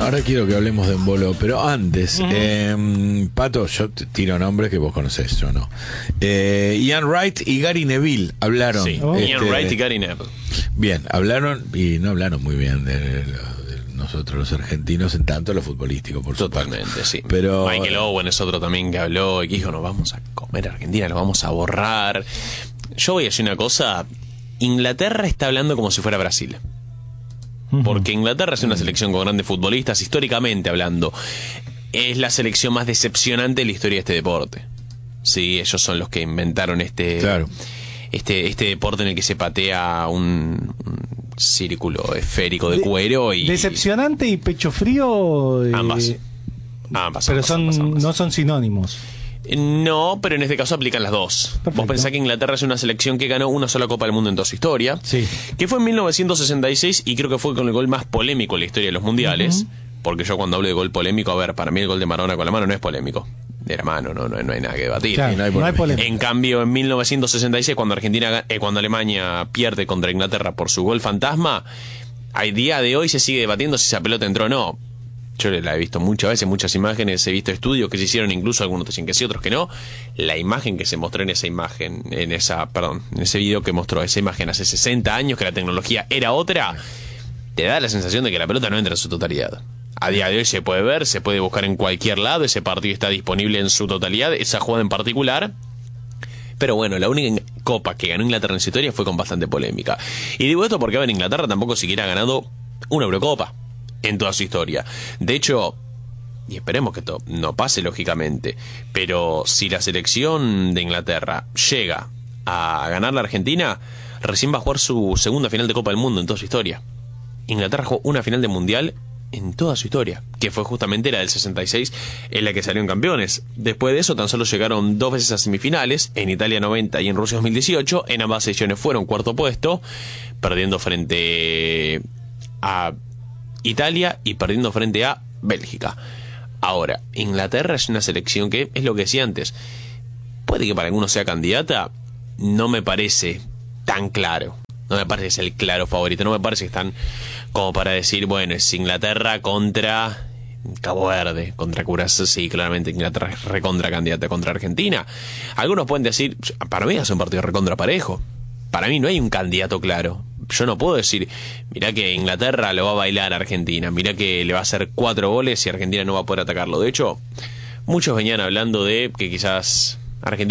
ahora quiero que hablemos de Embolo, pero antes, Pato, yo te tiro nombres que vos conocés, yo no. Ian Wright y Gary Neville hablaron. Sí, Ian Wright y Gary Neville. Bien, hablaron y no hablaron muy bien de nosotros los argentinos, en tanto lo futbolístico, por Totalmente, supuesto. sí. Pero Michael Owen es otro también que habló y que dijo, nos vamos a comer a Argentina, lo vamos a borrar. Yo voy a decir una cosa, Inglaterra está hablando como si fuera Brasil. Porque Inglaterra es una selección con grandes futbolistas, históricamente hablando. Es la selección más decepcionante de la historia de este deporte. Sí, ellos son los que inventaron este deporte en el que se patea un círculo esférico de cuero y... Decepcionante y pecho frío... Ambas. Pero no son sinónimos. No, pero en este caso aplican las dos. Perfecto. Vos pensás que Inglaterra es una selección que ganó una sola Copa del Mundo en toda su historia, Sí. que fue en 1966 y creo que fue con el gol más polémico en la historia de los mundiales, porque yo cuando hablo de gol polémico, a ver, para mí el gol de Maradona con la mano no es polémico. De la mano, no hay nada que debatir. Claro, no hay polémica. En cambio, en 1966, cuando Alemania pierde contra Inglaterra por su gol fantasma, a día de hoy se sigue debatiendo si esa pelota entró o no. Yo la he visto muchas veces, muchas imágenes, he visto estudios que se hicieron, incluso algunos dicen que sí, otros que no. La imagen que se mostró en ese video que mostró esa imagen hace 60 años, que la tecnología era otra, te da la sensación de que la pelota no entra en su totalidad. A día de hoy se puede ver, se puede buscar en cualquier lado, ese partido está disponible en su totalidad, esa jugada en particular. Pero bueno, la única copa que ganó Inglaterra en su historia fue con bastante polémica. Y digo esto porque, a ver, Inglaterra tampoco siquiera ha ganado una Eurocopa en toda su historia. De hecho, y esperemos que esto no pase lógicamente, pero si la selección de Inglaterra llega a ganar la Argentina, recién va a jugar su segunda final de Copa del Mundo en toda su historia. Inglaterra jugó una final de Mundial en toda su historia, que fue justamente la del 66, en la que salieron campeones. Después de eso tan solo llegaron 2 veces a semifinales, en Italia 90 y en Rusia 2018. En ambas ediciones fueron cuarto puesto, perdiendo frente a Italia y perdiendo frente a Bélgica. Ahora, Inglaterra es una selección que, es lo que decía antes, puede que para algunos sea candidata, no me parece tan claro. No me parece que sea el claro favorito, no me parece que están como para decir, bueno, es Inglaterra contra Cabo Verde, contra Curazao. Sí, claramente Inglaterra es recontra candidata contra Argentina. Algunos pueden decir, para mí es un partido recontra parejo. Para mí no hay un candidato claro. Yo no puedo decir, mirá que Inglaterra lo va a bailar a Argentina, mirá que le va a hacer 4 goles y Argentina no va a poder atacarlo. De hecho, muchos venían hablando de que quizás Argentina